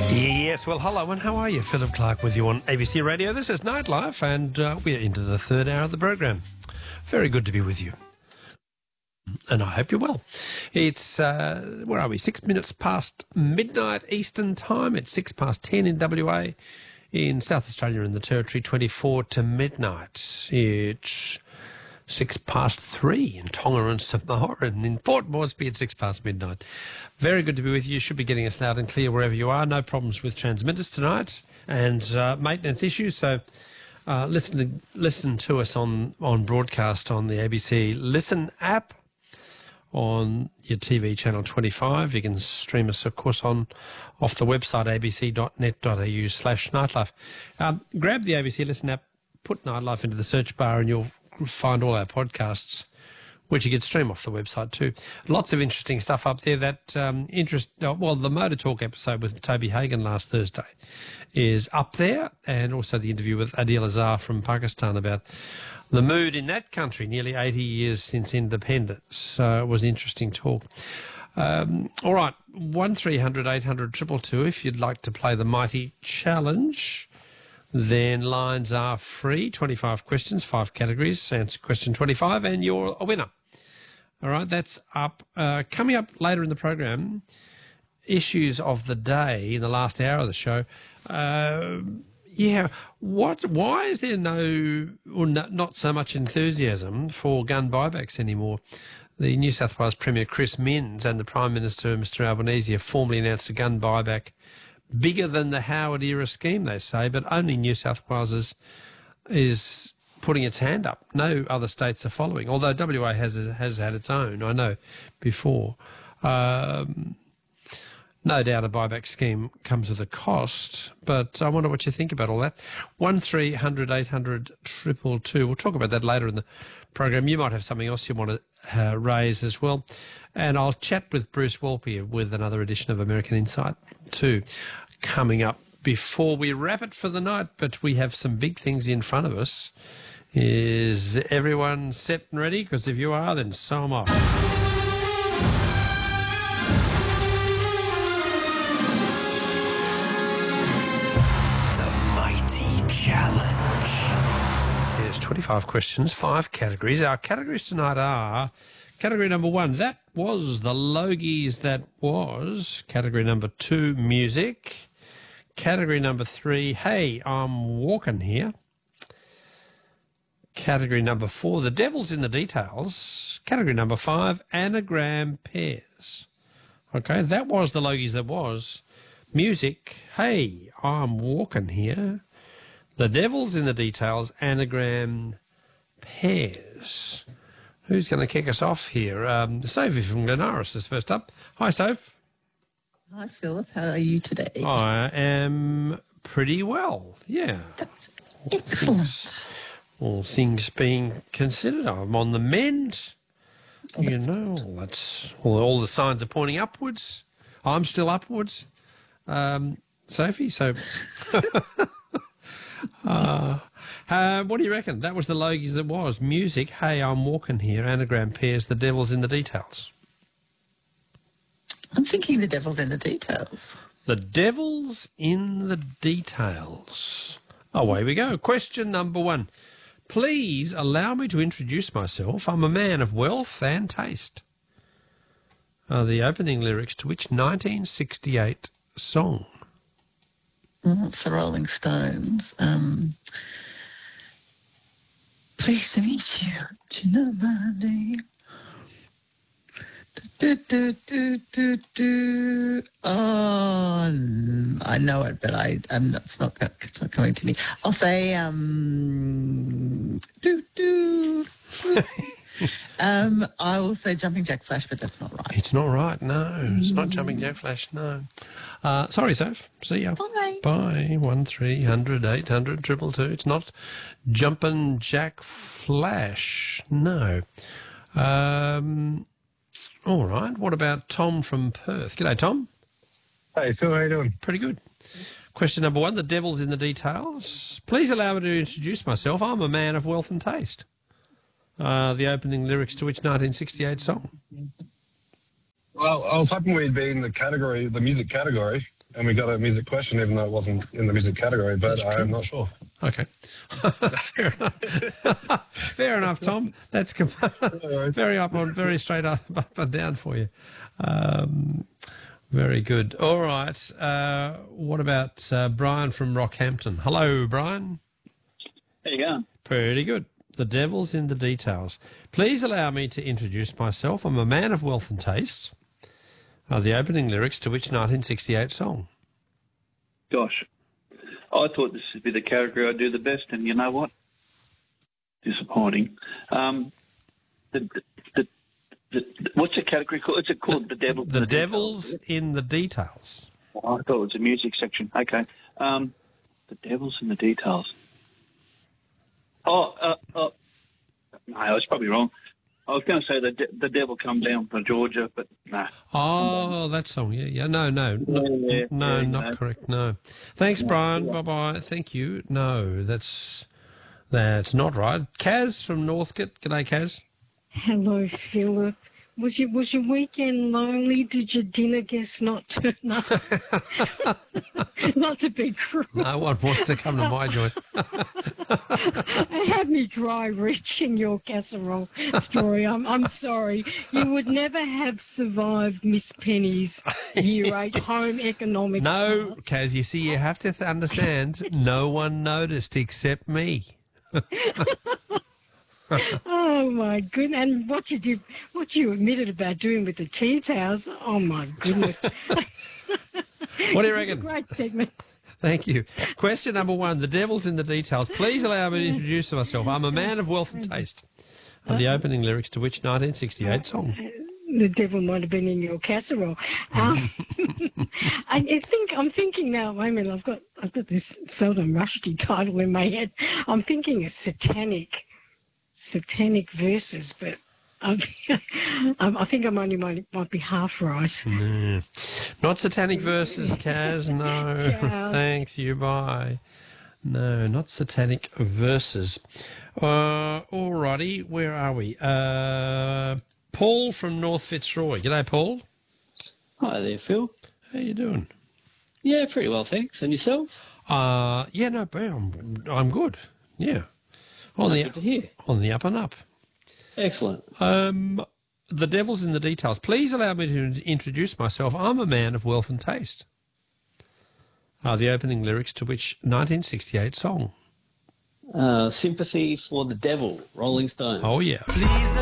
Yes, well, hello and how are you? Philip Clark with you on ABC Radio. This is Nightlife and we're into the third hour of the program. Very good to be with you. And I hope you're well. It's, where are we, 6 minutes past midnight Eastern time. It's 6 past 10 in WA. In South Australia and the Territory, 24 to midnight. It's 6 past 3 in Tonga and Samoa, and in Port Moresby at 6 past midnight. Very good to be with you. You should be getting us loud and clear wherever you are. No problems with transmitters tonight and maintenance issues. So listen to us on broadcast on the ABC Listen app on your TV channel 25. You can stream us, of course, off the website abc.net.au/nightlife. Grab the ABC Listen app, put Nightlife into the search bar, and you'll find all our podcasts, which you can stream off the website too. Lots of interesting stuff up there. That the Motor Talk episode with Toby Hagan last Thursday is up there, and also the interview with Adil Azhar from Pakistan about the mood in that country, nearly 80 years since independence. So it was interesting talk. All right, 1300 800 222 if you'd like to play the Mighty Challenge. Then lines are free, 25 questions, 5 categories. Answer question 25 and you're a winner. All right, that's up. Coming up later in the program, issues of the day in the last hour of the show. Why is there not so much enthusiasm for gun buybacks anymore? The New South Wales Premier Chris Minns and the Prime Minister, Mr Albanese, have formally announced a gun buyback bigger than the Howard-era scheme, they say, but only New South Wales is putting its hand up. No other states are following, although WA has had its own, I know, before. No doubt a buyback scheme comes with a cost, but I wonder what you think about all that. 1300 800 222. We'll talk about that later in the program. You might have something else you want to raise as well. And I'll chat with Bruce Walpy with another edition of American Insight too, coming up before we wrap it for the night. But we have some big things in front of us. Is everyone set and ready? Because if you are, then so am I. The Mighty Challenge. Here's 25 questions, 5 categories. Our categories tonight are... Category number 1, that was the Logies that was. Category number 2, music. Category number 3, hey, I'm walking here. Category number 4, the devil's in the details. Category number 5, anagram pairs. Okay, that was the Logies that was. Music, hey, I'm walking here. The devil's in the details, anagram pairs. Who's going to kick us off here? Sophie from Glenaris is first up. Hi, Soph. Hi, Philip. How are you today? I am pretty well, yeah. That's excellent. All things being considered, I'm on the mend. You know, that's all the signs are pointing upwards. I'm still upwards. Sophie, so... what do you reckon? That was the Logies that was. Music, hey, I'm walking here. Anagram pairs, the devil's in the details. I'm thinking the devil's in the details. The devil's in the details. Away we go. Question number 1. Please allow me to introduce myself. I'm a man of wealth and taste. The opening lyrics to which 1968 song? It's the Rolling Stones. Pleased to meet you. Do you know my name? Oh, I know it, but it's not coming to me. I'll say I will say Jumping Jack Flash, but that's not right. It's not right, no. It's not Jumping Jack Flash, no. Sorry, Soph. See ya. Bye. Bye. 1300 800 222. It's not Jumping Jack Flash, no. All right. What about Tom from Perth? G'day, Tom. Hey, Phil, how you doing? Pretty good. Question number 1, the devil's in the details. Please allow me to introduce myself. I'm a man of wealth and taste. The opening lyrics to which 1968 song? Well, I was hoping we'd be in the category, the music category, and we got a music question, even though it wasn't in the music category, but I'm not sure. Okay. Fair enough. Fair enough, Tom. That's very straight up and down for you. Very good. All right. What about Brian from Rockhampton? Hello, Brian. How you going? Pretty good. The devil's in the details. Please allow me to introduce myself. I'm a man of wealth and taste. The opening lyrics to which 1968 song? Gosh, I thought this would be the category I do the best, and you know what? Disappointing. What's the category called? Is it called The Devil? The Devil's in the Details. Oh, I thought it was a music section. Okay. The Devil's in the Details. No, I was probably wrong. I was going to say the Devil Come Down from Georgia, but no. Oh, that song. Yeah. No, not correct. No. Thanks, Brian. Bye-bye. Thank you. No, that's not right. Kaz from Northcote. G'day, Kaz. Hello, Philip. Was your weekend lonely? Did your dinner guests not turn up? Not to be cruel. No one wants to come to my joint. I had me dry reaching your casserole story. I'm sorry. You would never have survived Miss Penny's Year 8 home economics. No, Kaz, you see, you have to understand, no one noticed except me. Oh my goodness! And what you admitted about doing with the tea towels. Oh my goodness! What do you reckon? Great segment. Thank you. Question number 1. The devil's in the details. Please allow me to introduce myself. I'm a man of wealth and taste. The opening lyrics to which 1968 song? The devil might have been in your casserole. I'm thinking now. Wait a minute. I've got this Seldom Rushdie title in my head. I'm thinking of satanic verses, but I think I might be half right. No. Not satanic verses, Kaz. No. Yeah. Thanks you. Bye. No, not satanic verses. All righty. Where are we? Paul from North Fitzroy. G'day, Paul. Hi there, Phil. How you doing? Yeah, pretty well, thanks. And yourself? Yeah, no, I'm good. Yeah. Good to hear. On the up and up. Excellent. The devil's in the details. Please allow me to introduce myself. I'm a man of wealth and taste. The opening lyrics to which 1968 song? Sympathy for the Devil, Rolling Stones. Oh, yeah. Please